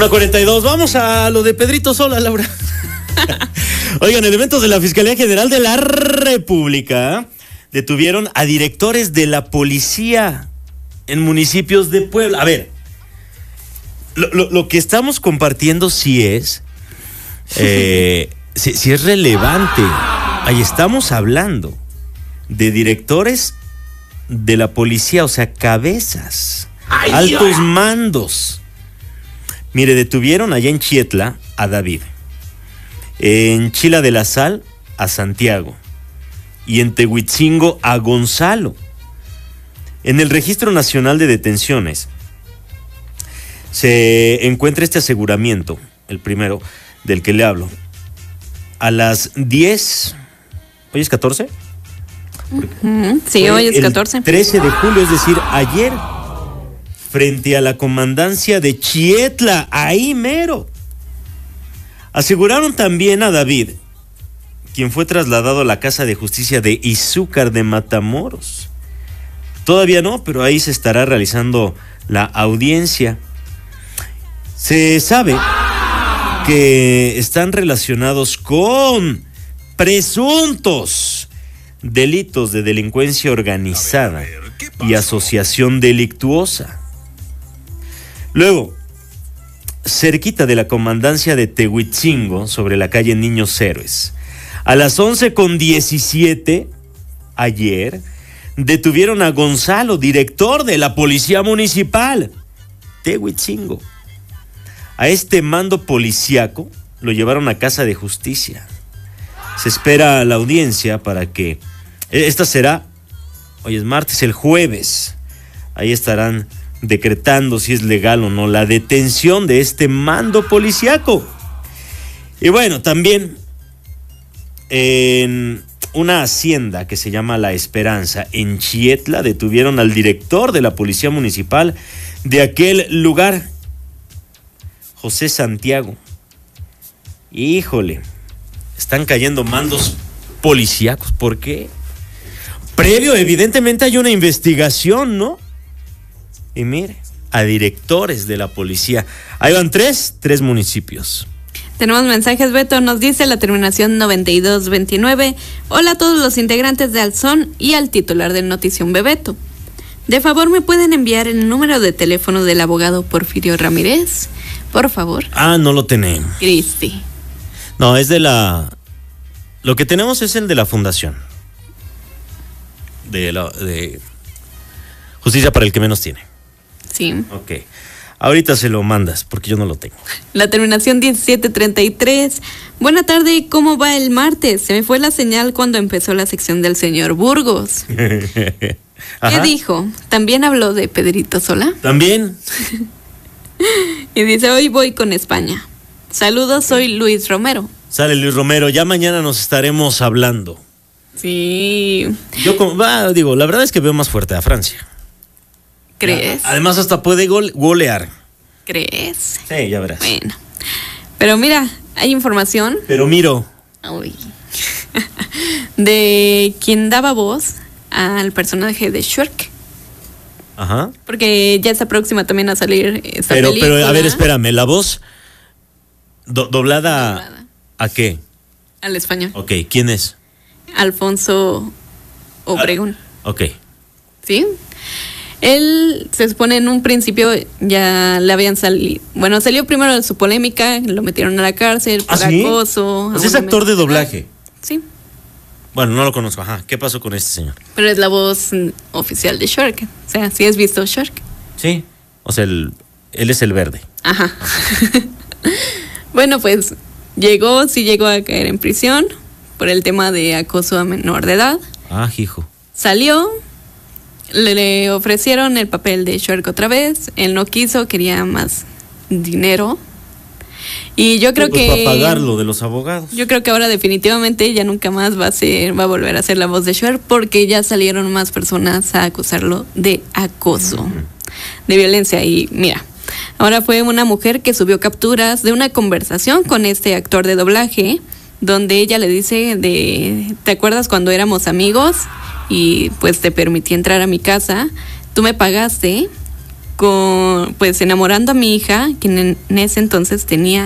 1:42, vamos a lo de Pedrito Sola, Laura. Oigan, elementos de la Fiscalía General de la República detuvieron a directores de la policía en municipios de Puebla. A ver, lo que estamos compartiendo sí es relevante. Ahí estamos hablando de directores de la policía, o sea, cabezas, altos mandos. Mire, detuvieron allá en Chietla a David, en Chila de la Sal a Santiago y en Tehuitzingo a Gonzalo. En el Registro Nacional de Detenciones se encuentra este aseguramiento, el primero del que le hablo. A las 10, ¿hoy es 14? Sí, hoy es 14. 13 de julio, es decir, ayer, frente a la comandancia de Chietla, ahí mero. Aseguraron también a David, quien fue trasladado a la Casa de Justicia de Izúcar de Matamoros. Todavía no, pero ahí se estará realizando la audiencia. Se sabe que están relacionados con presuntos delitos de delincuencia organizada y asociación delictuosa. Luego, cerquita de la comandancia de Tehuitzingo, sobre la calle Niños Héroes, a las 11:17, ayer, detuvieron a Gonzalo, director de la Policía Municipal, Tehuitzingo. A este mando policíaco lo llevaron a Casa de Justicia. Se espera la audiencia para que, esta será, hoy es martes, el jueves, ahí estarán decretando si es legal o no la detención de este mando policíaco. Y bueno, también en una hacienda que se llama La Esperanza, en Chietla, detuvieron al director de la Policía Municipal de aquel lugar, José Santiago. Híjole, están cayendo mandos policíacos. ¿Por qué? Previo, evidentemente, hay una investigación, ¿no? Y mire, a directores de la policía. Ahí van tres municipios. Tenemos mensajes, Beto, nos dice la terminación 9229. Hola a todos los integrantes de Alzón y al titular del Notición Bebeto. De favor, ¿me pueden enviar el número de teléfono del abogado Porfirio Ramírez? Por favor. Ah, no lo tenemos. Cristi. No, es de la... Lo que tenemos es el de la fundación. De Justicia para el que menos tiene. Sí. Ok. Ahorita se lo mandas, porque yo no lo tengo. La terminación 1733. Buena tarde, ¿cómo va el martes? Se me fue la señal cuando empezó la sección del señor Burgos. ¿Qué dijo? ¿También habló de Pedrito Sola? También. Y dice, hoy voy con España. Saludos, soy Luis Romero. Sale Luis Romero, ya mañana nos estaremos hablando. Sí. Yo la verdad es que veo más fuerte a Francia. ¿Crees? Además hasta puede golear. ¿Crees? Sí, ya verás. Bueno. Pero mira, hay información. Pero miro. Uy. De quien daba voz al personaje de Shrek. Ajá. Porque ya está próxima también a salir esta película. Pero, a ver, espérame, la voz doblada ¿a qué? Al español. Ok, ¿quién es? Alfonso Obregón. Ok. ¿Sí? Él, se supone, en un principio ya le habían salido... Bueno, salió primero de su polémica, lo metieron a la cárcel por acoso. Pues es actor de doblaje. Sí. Bueno, no lo conozco, ajá. ¿Qué pasó con este señor? Pero es la voz oficial de Shrek. O sea, ¿sí has visto Shrek? Sí. O sea, él es el verde. Ajá. Bueno, pues llegó a caer en prisión por el tema de acoso a menor de edad. Ah, hijo. Salió, le ofrecieron el papel de Shrek otra vez. Él no quiso, quería más dinero. Y yo creo que... para pagar lo de los abogados. Yo creo que ahora definitivamente ya nunca más va a volver a ser la voz de Shrek, porque ya salieron más personas a acusarlo de acoso, de violencia. Y mira, ahora fue una mujer que subió capturas de una conversación con este actor de doblaje, donde ella le dice ¿te acuerdas cuando éramos amigos? Y pues te permití entrar a mi casa, tú me pagaste pues enamorando a mi hija, quien en ese entonces tenía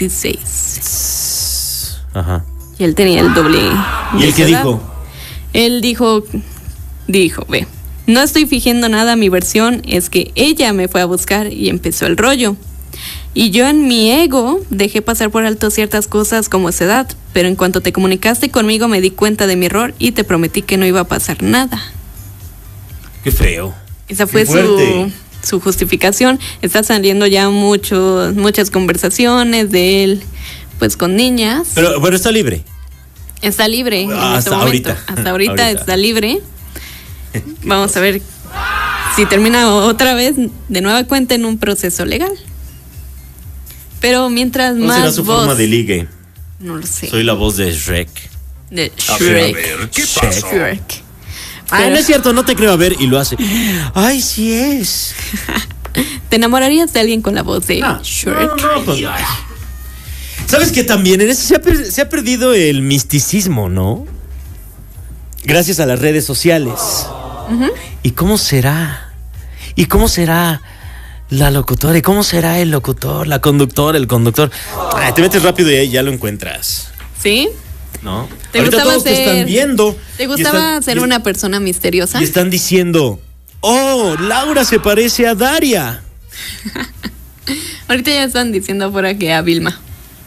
16. Ajá. Y él tenía el doble. ¿Y él qué dijo? Él dijo, ve, no estoy fingiendo nada, mi versión es que ella me fue a buscar y empezó el rollo. Y yo en mi ego dejé pasar por alto ciertas cosas como esa edad, pero en cuanto te comunicaste conmigo me di cuenta de mi error y te prometí que no iba a pasar nada. Qué feo. Esa fue su justificación. Está saliendo ya muchas conversaciones de él, pues con niñas. Pero está libre. Está libre. Hasta ahorita. Hasta ahorita está libre. Vamos a ver si termina otra vez de nueva cuenta en un proceso legal. Pero mientras ¿Cuál más será su forma de ligue? No lo sé. Soy la voz de Shrek. De Shrek. A ver, ¿qué pasó? Shrek. No es cierto, no te creo. A ver, y lo hace. Ay, sí es. ¿Te enamorarías de alguien con la voz de Shrek? No, pues, ¿sabes qué también? En eso se ha perdido el misticismo, ¿no? Gracias a las redes sociales. Uh-huh. ¿Y cómo será? ¿Y cómo será la locutora? ¿Y cómo será el locutor, la conductora, el conductor? Te metes rápido y ahí ya lo encuentras. ¿Sí? ¿No? ¿Te Ahorita gustaba todos te están viendo. ¿Te gustaba ser una persona misteriosa? Y están diciendo, oh, Laura se parece a Daria. Ahorita ya están diciendo afuera que a Vilma.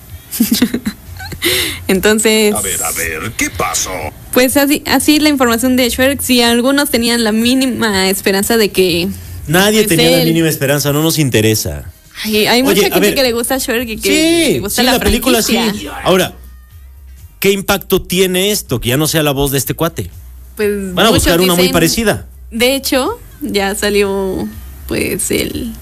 Entonces... A ver, ¿qué pasó? Pues así la información de Shrek. Si algunos tenían la mínima esperanza de que... Nadie tenía la mínima esperanza, no nos interesa. Hay mucha gente que le gusta Shrek y que le gusta la película sí. franquicia. Ahora, ¿qué impacto tiene esto? Que ya no sea la voz de este cuate. Pues van a buscar una muy parecida. De hecho, ya salió pues el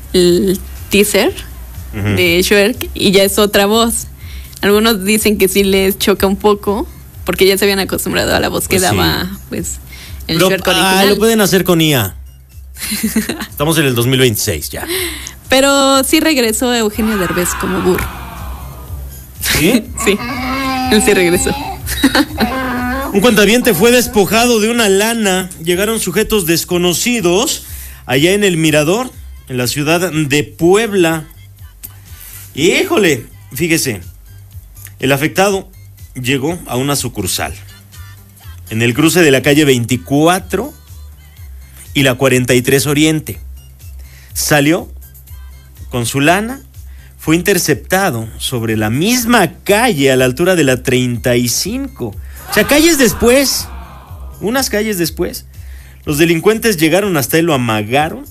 teaser de Shrek y ya es otra voz. Algunos dicen que sí les choca un poco porque ya se habían acostumbrado a la voz que daba pues el Shrek original. Lo pueden hacer con IA. Estamos en el 2026 ya. Pero sí regresó Eugenio Derbez como burro. ¿Sí? Sí, él sí regresó. Un cuentaviente fue despojado de una lana. Llegaron sujetos desconocidos allá en el Mirador, en la ciudad de Puebla. Híjole, fíjese, el afectado llegó a una sucursal en el cruce de la calle 24 y la 43 Oriente. Salió con su lana, fue interceptado sobre la misma calle a la altura de la 35. O sea, unas calles después, los delincuentes llegaron hasta él, lo amagaron,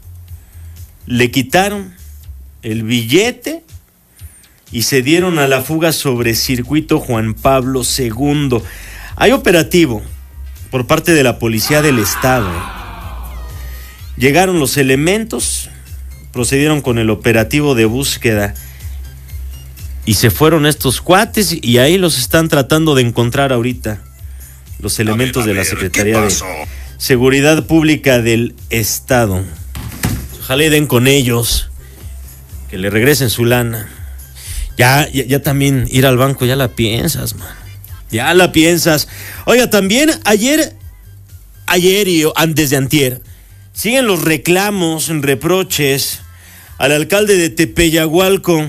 le quitaron el billete y se dieron a la fuga sobre circuito Juan Pablo II. Hay operativo por parte de la Policía del Estado. Llegaron los elementos, procedieron con el operativo de búsqueda y se fueron estos cuates y ahí los están tratando de encontrar ahorita los elementos de la Secretaría de Seguridad Pública del Estado. Ojalá y den con ellos, que le regresen su lana. Ya también ir al banco, ya la piensas, man. Ya la piensas. Oiga, también ayer y antes de antier, siguen los reclamos, reproches al alcalde de Tepeyagualco,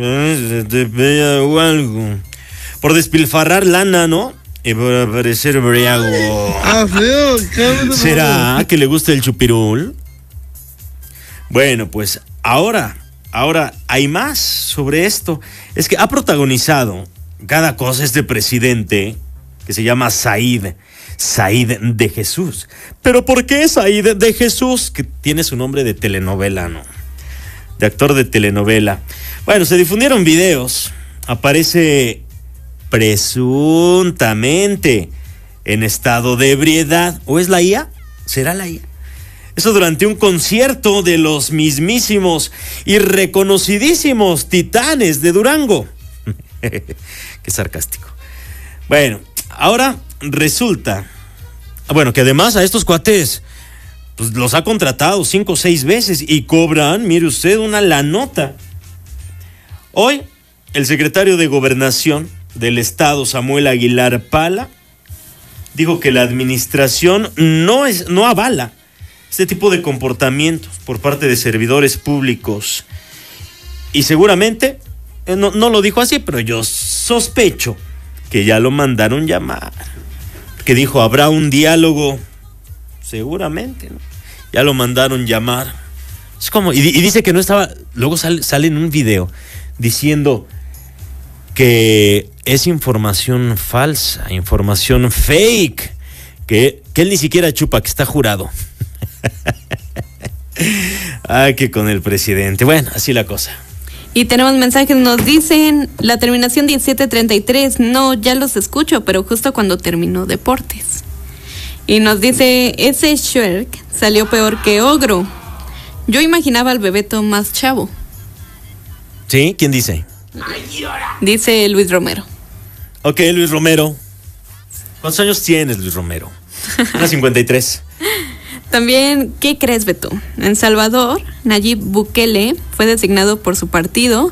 por despilfarrar lana, ¿no? Y por parecer briago. ¿Será que le gusta el chupirul? Bueno, pues ahora hay más sobre esto. Es que ha protagonizado cada cosa este presidente que se llama Said de Jesús. ¿Pero por qué Said de Jesús? Que tiene su nombre de telenovela, ¿no? De actor de telenovela. Bueno, se difundieron videos. Aparece presuntamente en estado de ebriedad. ¿O es la IA? ¿Será la IA? Eso durante un concierto de los mismísimos y reconocidísimos Titanes de Durango. Qué sarcástico. Bueno, ahora resulta, que además a estos cuates pues los ha contratado 5 o 6 veces y cobran, mire usted, una lanota. Hoy, el secretario de Gobernación del Estado, Samuel Aguilar Pala, dijo que la administración no avala este tipo de comportamientos por parte de servidores públicos. Y seguramente, no lo dijo así, pero yo sospecho que ya lo mandaron llamar. Que dijo, habrá un diálogo. Seguramente, ¿no? Ya lo mandaron llamar. Es como, y dice que no estaba, luego sale en un video diciendo que es información falsa, información fake, que él ni siquiera chupa, que está jurado. Ay, que con el presidente. Bueno, así la cosa. Y tenemos mensajes, nos dicen la terminación 1733, no, ya los escucho, pero justo cuando terminó Deportes. Y nos dice, ese Shrek salió peor que Ogro. Yo imaginaba al Bebeto más chavo. ¿Sí? ¿Quién dice? Dice Luis Romero. Ok, Luis Romero. ¿Cuántos años tienes, Luis Romero? Una 53. También, ¿qué crees, Beto? En Salvador, Nayib Bukele fue designado por su partido